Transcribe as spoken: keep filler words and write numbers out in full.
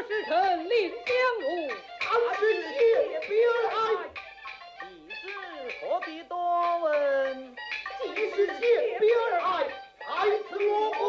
使臣蔺相如， 俺是谢兵来。 既是何必多问？ 既是谢兵来，还赐我